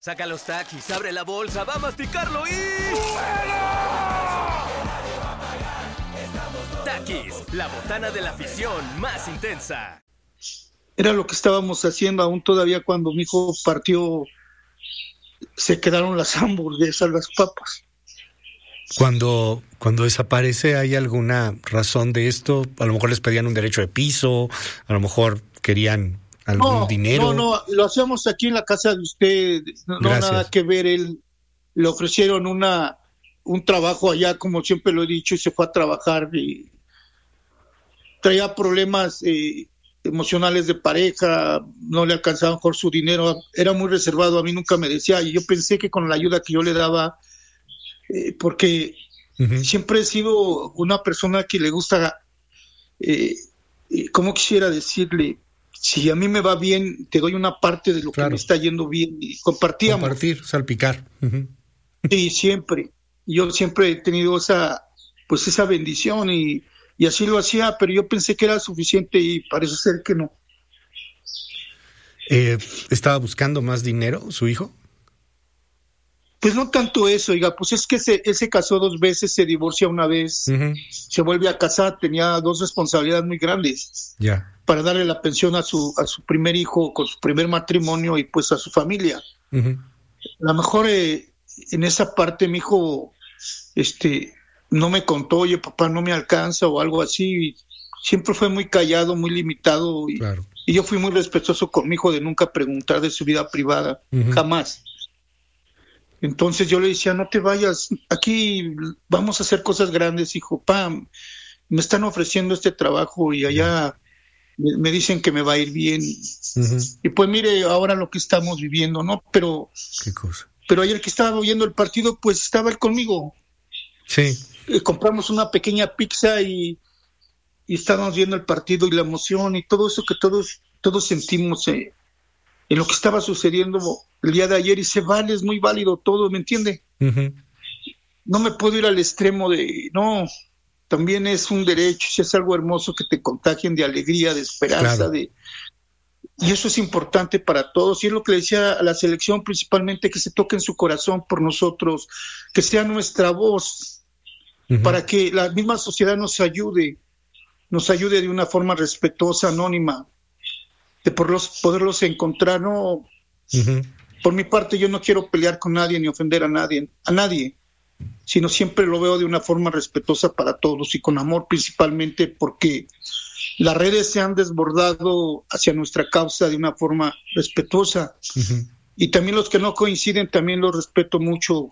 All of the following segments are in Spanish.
Saca los Takis, abre la bolsa, va a masticarlo y... Takis, la botana de la afición más intensa. Era lo que estábamos haciendo aún todavía cuando mi hijo partió. Se quedaron las hamburguesas, las papas. Cuando desaparece, ¿hay alguna razón de esto? A lo mejor les pedían un derecho de piso, a lo mejor querían algún dinero. No, lo hacíamos aquí en la casa de usted, no nada que ver. Él le ofrecieron un trabajo allá, como siempre lo he dicho, y se fue a trabajar y traía problemas emocionales de pareja, no le alcanzaba mejor su dinero, era muy reservado, a mí nunca me decía, y yo pensé que con la ayuda que yo le daba, porque siempre he sido una persona que le gusta, ¿cómo quisiera decirle? Si a mí me va bien, te doy una parte de lo que me está yendo bien, y compartíamos. Compartir, salpicar. Sí, siempre. Yo siempre he tenido esa bendición y así lo hacía, pero yo pensé que era suficiente y parece ser que no. ¿Estaba buscando más dinero su hijo? Pues no tanto eso, oiga, pues es que él se casó 2 veces, se divorcia una vez, se vuelve a casar, tenía 2 responsabilidades muy grandes para darle la pensión a su primer hijo con su primer matrimonio y pues a su familia. A lo mejor en esa parte mi hijo no me contó, oye papá, no me alcanza o algo así. Siempre fue muy callado, muy limitado y yo fui muy respetuoso con mi hijo de nunca preguntar de su vida privada, jamás. Entonces yo le decía, no te vayas, aquí vamos a hacer cosas grandes, hijo. Me están ofreciendo este trabajo y allá me dicen que me va a ir bien. Y pues mire ahora lo que estamos viviendo, ¿no? Pero ¿qué cosa? Pero ayer que estaba viendo el partido, pues estaba él conmigo. Sí. Compramos una pequeña pizza y estábamos viendo el partido y la emoción y todo eso que todos sentimos en lo que estaba sucediendo el día de ayer, y se vale, es muy válido todo, ¿me entiende? No me puedo ir al extremo también es un derecho, si es algo hermoso que te contagien de alegría, de esperanza, y eso es importante para todos, y es lo que le decía a la selección principalmente, que se toque en su corazón por nosotros, que sea nuestra voz, para que la misma sociedad nos ayude de una forma respetuosa, anónima, de poderlos encontrar, ¿no? Por mi parte, yo no quiero pelear con nadie ni ofender a nadie, sino siempre lo veo de una forma respetuosa para todos y con amor, principalmente porque las redes se han desbordado hacia nuestra causa de una forma respetuosa. Y también los que no coinciden, también los respeto mucho.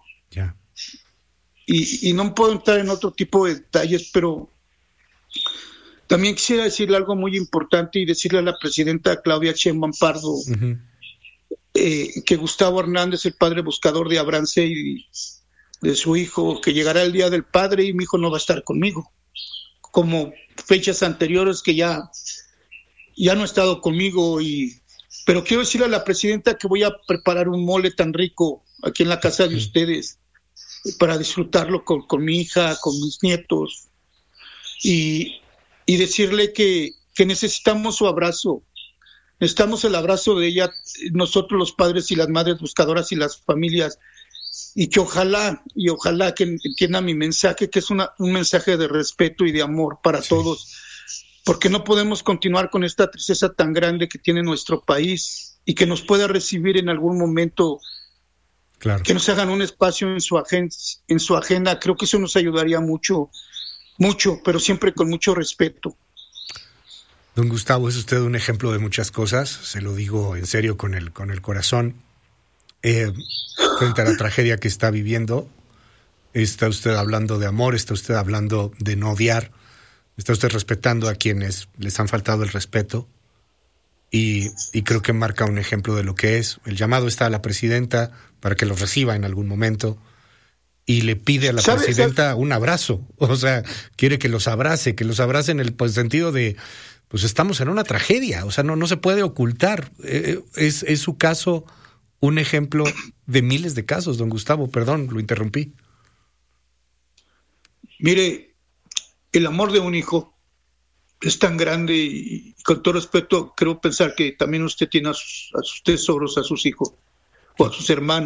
Y no puedo entrar en otro tipo de detalles, pero también quisiera decirle algo muy importante y decirle a la presidenta Claudia Sheinbaum Pardo que Gustavo Hernández, el padre buscador de Abrance y de su hijo, que llegará el día del padre y mi hijo no va a estar conmigo, como fechas anteriores que ya no ha estado conmigo. Pero quiero decirle a la presidenta que voy a preparar un mole tan rico aquí en la casa de ustedes para disfrutarlo con mi hija, con mis nietos, y decirle que necesitamos su abrazo. Necesitamos el abrazo de ella, nosotros los padres y las madres buscadoras y las familias, y que ojalá que entienda mi mensaje, que es un mensaje de respeto y de amor para todos, porque no podemos continuar con esta tristeza tan grande que tiene nuestro país, y que nos pueda recibir en algún momento, que nos hagan un espacio en su agenda. Creo que eso nos ayudaría mucho, pero siempre con mucho respeto. Don Gustavo, es usted un ejemplo de muchas cosas, se lo digo en serio con el corazón. Frente a la tragedia que está viviendo, está usted hablando de amor, está usted hablando de no odiar, está usted respetando a quienes les han faltado el respeto, y creo que marca un ejemplo de lo que es. El llamado está a la presidenta para que los reciba en algún momento, y le pide a la presidenta un abrazo, o sea, quiere que los abrace en el sentido de, pues estamos en una tragedia, o sea, no se puede ocultar. Es su caso un ejemplo de miles de casos, don Gustavo, perdón, lo interrumpí. Mire, el amor de un hijo es tan grande y con todo respeto, creo pensar que también usted tiene a sus tesoros, a sus hijos o a sus hermanos.